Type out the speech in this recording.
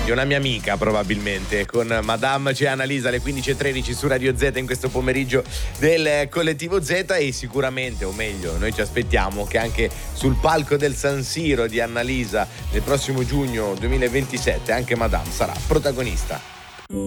di una mia amica probabilmente. Con Madame c'è Annalisa alle 15.13 su Radio Z in questo pomeriggio del Collettivo Z, e sicuramente, o meglio, noi ci aspettiamo che anche sul palco del San Siro di Annalisa nel prossimo giugno 2027 anche Madame sarà protagonista.